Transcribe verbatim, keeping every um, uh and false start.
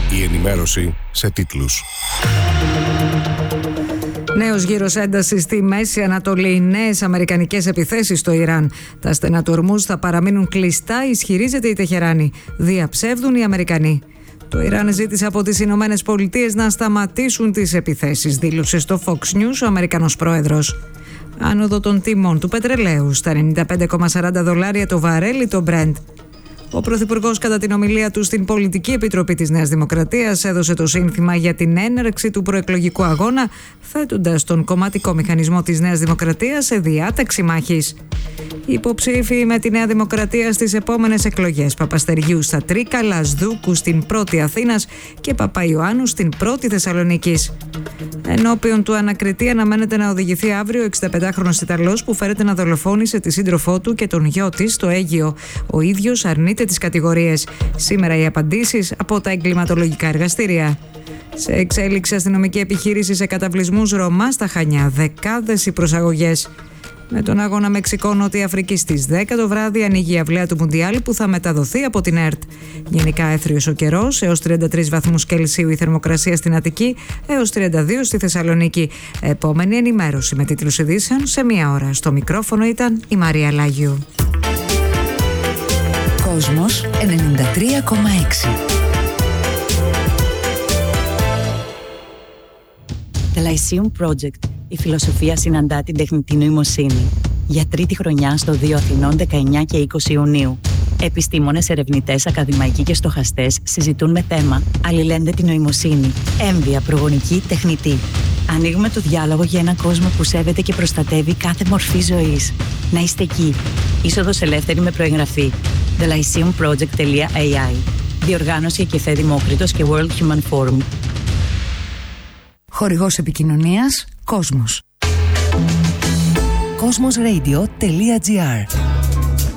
Η ενημέρωση σε τίτλους. Νέος γύρος έντασης στη Μέση Ανατολή, νέες αμερικανικές επιθέσεις στο Ιράν. Τα στενά του Ορμούζ θα παραμείνουν κλειστά, ισχυρίζεται η Τεχεράνη. Διαψεύδουν οι Αμερικανοί. Το Ιράν ζήτησε από τις Ηνωμένες Πολιτείες να σταματήσουν τις επιθέσεις, δήλωσε στο Fox News ο Αμερικανός πρόεδρος. Άνοδο των τιμών του πετρελαίου στα ενενήντα πέντε κόμμα σαράντα δολάρια το βαρέλι το Brent. Ο Πρωθυπουργός, κατά την ομιλία του στην Πολιτική Επιτροπή της Νέας Δημοκρατίας, έδωσε το σύνθημα για την έναρξη του προεκλογικού αγώνα, θέτοντας τον κομματικό μηχανισμό της Νέας Δημοκρατίας σε διάταξη μάχης. Υποψήφοι με τη Νέα Δημοκρατία στις επόμενες εκλογές: Παπαστεργίου στα Τρίκαλα, Δούκου στην Πρώτη Αθήνας και Παπαϊωάννου στην Πρώτη Θεσσαλονίκης. Ενώπιον του ανακριτή αναμένεται να οδηγηθεί αύριο ο εξηνταπεντάχρονος Ιταλός που φέρεται να δολοφόνησε τη σύντροφό του και τον γιο της στο Αίγυο. Ο ίδιος αρνείται τις κατηγορίες. Σήμερα οι απαντήσεις από τα εγκληματολογικά εργαστήρια. Σε εξέλιξη αστυνομική επιχείρηση σε καταβλισμούς Ρωμά στα Χανιά, δεκάδες οι προσαγωγές. Με τον αγώνα Μεξικό-Νότια Αφρική στις δέκα το βράδυ ανοίγει η αυλαία του Μουντιάλ που θα μεταδοθεί από την ΕΡΤ. Γενικά έθριος ο καιρός, έως τριάντα τρεις βαθμούς Κελσίου η θερμοκρασία στην Αττική, έως τριάντα δύο στη Θεσσαλονίκη. Επόμενη ενημέρωση με τίτλους ειδήσεων σε μία ώρα. Στο μικρόφωνο ήταν η Μαρία Λάγιου. Κόσμος ενενήντα τρία κόμμα έξι. The Lyceum Project. Η φιλοσοφία συναντά την τεχνητή νοημοσύνη. Για τρίτη χρονιά στο δύο Αθηνών δεκαεννιά και είκοσι Ιουνίου. Επιστήμονες, ερευνητές, ακαδημαϊκοί και στοχαστές συζητούν με θέμα αλληλένδετη νοημοσύνη, έμβια, προγονική, τεχνητή. Ανοίγουμε το διάλογο για έναν κόσμο που σέβεται και προστατεύει κάθε μορφή ζωής. Να είστε εκεί. Είσοδος ελεύθερη με προεγγραφή. the lyceum project τελεία a i. Διοργάνωση Εκεφέ Δημόκριτος και World Human Forum. Χορηγός επικοινωνίας Κόσμος. κόσμος ρέιντιο τελεία τζι άρ.